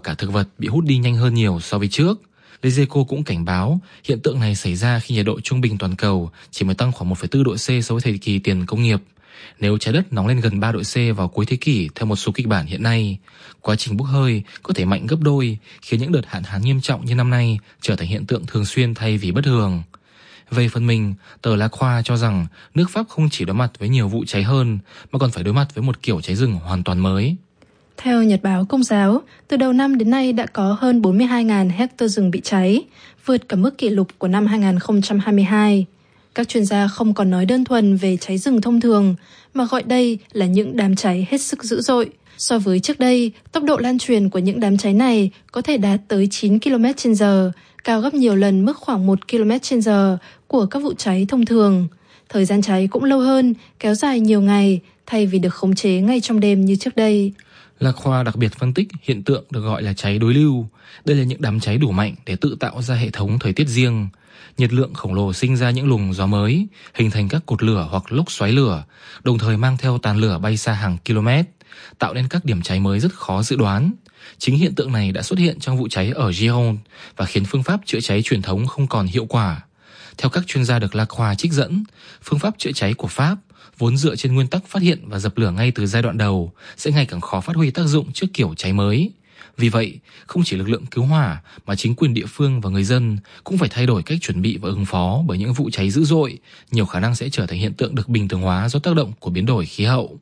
cả thực vật bị hút đi nhanh hơn nhiều so với trước. Lezeco cũng cảnh báo hiện tượng này xảy ra khi nhiệt độ trung bình toàn cầu chỉ mới tăng khoảng 1,4 độ C so với thời kỳ tiền công nghiệp. Nếu trái đất nóng lên gần 3 độ C vào cuối thế kỷ theo một số kịch bản hiện nay, quá trình bốc hơi có thể mạnh gấp đôi, khiến những đợt hạn hán nghiêm trọng như năm nay trở thành hiện tượng thường xuyên thay vì bất thường. Về phần mình, tờ La Croix cho rằng nước Pháp không chỉ đối mặt với nhiều vụ cháy hơn, mà còn phải đối mặt với một kiểu cháy rừng hoàn toàn mới. Theo Nhật báo Công giáo, từ đầu năm đến nay đã có hơn 42.000 hectare rừng bị cháy, vượt cả mức kỷ lục của năm 2022. Các chuyên gia không còn nói đơn thuần về cháy rừng thông thường, mà gọi đây là những đám cháy hết sức dữ dội. So với trước đây, tốc độ lan truyền của những đám cháy này có thể đạt tới 9 km/h, cao gấp nhiều lần mức khoảng 1 km/h của các vụ cháy thông thường. Thời gian cháy cũng lâu hơn, kéo dài nhiều ngày, thay vì được khống chế ngay trong đêm như trước đây. La Croix đặc biệt phân tích hiện tượng được gọi là cháy đối lưu. Đây là những đám cháy đủ mạnh để tự tạo ra hệ thống thời tiết riêng. Nhiệt lượng khổng lồ sinh ra những luồng gió mới, hình thành các cột lửa hoặc lốc xoáy lửa, đồng thời mang theo tàn lửa bay xa hàng km, tạo nên các điểm cháy mới rất khó dự đoán. Chính hiện tượng này đã xuất hiện trong vụ cháy ở Gironde và khiến phương pháp chữa cháy truyền thống không còn hiệu quả. Theo các chuyên gia được La Croix trích dẫn, phương pháp chữa cháy của Pháp, vốn dựa trên nguyên tắc phát hiện và dập lửa ngay từ giai đoạn đầu, sẽ ngày càng khó phát huy tác dụng trước kiểu cháy mới. Vì vậy, không chỉ lực lượng cứu hỏa mà chính quyền địa phương và người dân cũng phải thay đổi cách chuẩn bị và ứng phó, bởi những vụ cháy dữ dội nhiều khả năng sẽ trở thành hiện tượng được bình thường hóa do tác động của biến đổi khí hậu.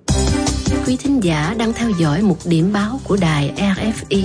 Quý thính giả đang theo dõi một điểm báo của đài RFI.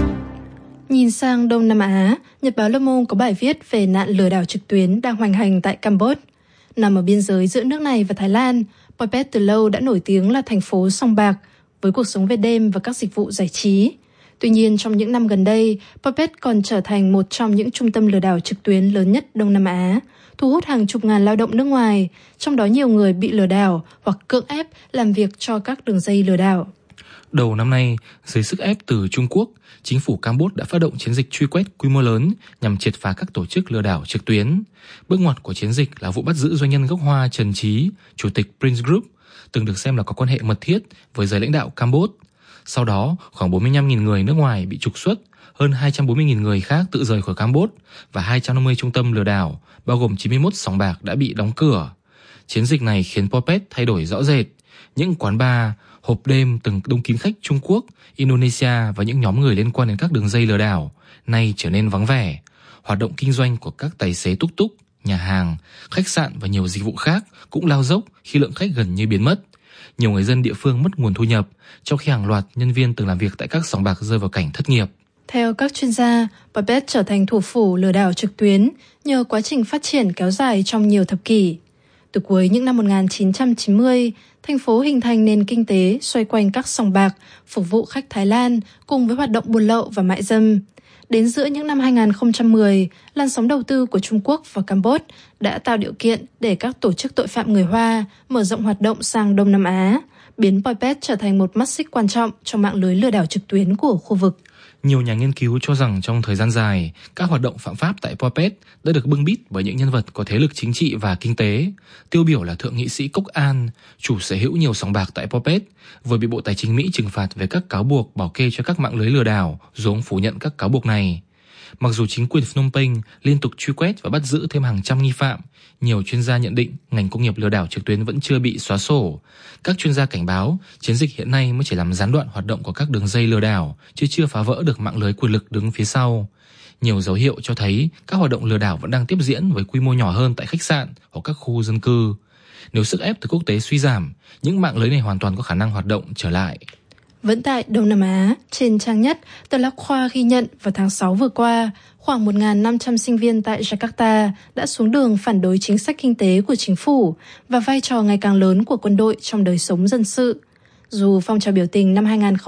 Nhìn sang Đông Nam Á, Nhật báo Le Monde có bài viết về nạn lừa đảo trực tuyến đang hoành hành tại Campuchia. Nằm ở biên giới giữa nước này và Thái Lan, Poipet từ lâu đã nổi tiếng là thành phố sòng bạc, với cuộc sống về đêm và các dịch vụ giải trí. Tuy nhiên, trong những năm gần đây, Poipet còn trở thành một trong những trung tâm lừa đảo trực tuyến lớn nhất Đông Nam Á, thu hút hàng chục ngàn lao động nước ngoài, trong đó nhiều người bị lừa đảo hoặc cưỡng ép làm việc cho các đường dây lừa đảo. Đầu năm nay, dưới sức ép từ Trung Quốc, chính phủ Campuchia đã phát động chiến dịch truy quét quy mô lớn nhằm triệt phá các tổ chức lừa đảo trực tuyến. Bước ngoặt của chiến dịch là vụ bắt giữ doanh nhân gốc Hoa Trần Trí, chủ tịch Prince Group, từng được xem là có quan hệ mật thiết với giới lãnh đạo Campuchia. Sau đó, khoảng 45.000 người nước ngoài bị trục xuất, hơn 240.000 người khác tự rời khỏi Campuchia và 250 trung tâm lừa đảo, bao gồm 91 sòng bạc đã bị đóng cửa. Chiến dịch này khiến Poipet thay đổi rõ rệt. Những quán bar, hộp đêm từng đông kín khách Trung Quốc, Indonesia và những nhóm người liên quan đến các đường dây lừa đảo nay trở nên vắng vẻ. Hoạt động kinh doanh của các tài xế túc túc, nhà hàng, khách sạn và nhiều dịch vụ khác cũng lao dốc khi lượng khách gần như biến mất. Nhiều người dân địa phương mất nguồn thu nhập, trong khi hàng loạt nhân viên từng làm việc tại các sòng bạc rơi vào cảnh thất nghiệp. Theo các chuyên gia, Poipet trở thành thủ phủ lừa đảo trực tuyến nhờ quá trình phát triển kéo dài trong nhiều thập kỷ. Từ cuối những năm 1990, thành phố hình thành nền kinh tế xoay quanh các sòng bạc, phục vụ khách Thái Lan cùng với hoạt động buôn lậu và mại dâm. Đến giữa những năm 2010, làn sóng đầu tư của Trung Quốc và Campuchia đã tạo điều kiện để các tổ chức tội phạm người Hoa mở rộng hoạt động sang Đông Nam Á, biến Poipet trở thành một mắt xích quan trọng trong mạng lưới lừa đảo trực tuyến của khu vực. Nhiều nhà nghiên cứu cho rằng trong thời gian dài, các hoạt động phạm pháp tại Poipet đã được bưng bít bởi những nhân vật có thế lực chính trị và kinh tế. Tiêu biểu là Thượng nghị sĩ Cốc An, chủ sở hữu nhiều sòng bạc tại Poipet, vừa bị Bộ Tài chính Mỹ trừng phạt về các cáo buộc bảo kê cho các mạng lưới lừa đảo, dù ông phủ nhận các cáo buộc này. Mặc dù chính quyền Phnom Penh liên tục truy quét và bắt giữ thêm hàng trăm nghi phạm, nhiều chuyên gia nhận định ngành công nghiệp lừa đảo trực tuyến vẫn chưa bị xóa sổ. Các chuyên gia cảnh báo chiến dịch hiện nay mới chỉ làm gián đoạn hoạt động của các đường dây lừa đảo, chứ chưa phá vỡ được mạng lưới quyền lực đứng phía sau. Nhiều dấu hiệu cho thấy các hoạt động lừa đảo vẫn đang tiếp diễn với quy mô nhỏ hơn tại khách sạn hoặc các khu dân cư. Nếu sức ép từ quốc tế suy giảm, những mạng lưới này hoàn toàn có khả năng hoạt động trở lại. Vẫn tại Đông Nam Á, trên trang nhất, tờ La Croix ghi nhận vào tháng 6 vừa qua, khoảng 1.500 sinh viên tại Jakarta đã xuống đường phản đối chính sách kinh tế của chính phủ và vai trò ngày càng lớn của quân đội trong đời sống dân sự. Dù phong trào biểu tình năm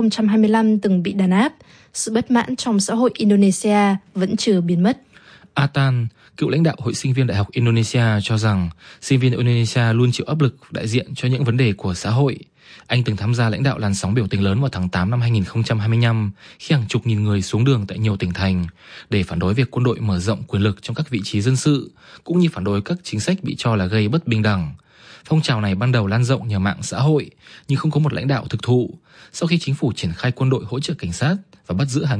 2025 từng bị đàn áp, sự bất mãn trong xã hội Indonesia vẫn chưa biến mất. Atan, cựu lãnh đạo Hội sinh viên Đại học Indonesia cho rằng sinh viên Indonesia luôn chịu áp lực đại diện cho những vấn đề của xã hội. Anh từng tham gia lãnh đạo làn sóng biểu tình lớn vào tháng 8 năm 2025 khi hàng chục nghìn người xuống đường tại nhiều tỉnh thành để phản đối việc quân đội mở rộng quyền lực trong các vị trí dân sự, cũng như phản đối các chính sách bị cho là gây bất bình đẳng. Phong trào này ban đầu lan rộng nhờ mạng xã hội nhưng không có một lãnh đạo thực thụ. Sau khi chính phủ triển khai quân đội hỗ trợ cảnh sát và bắt giữ hàng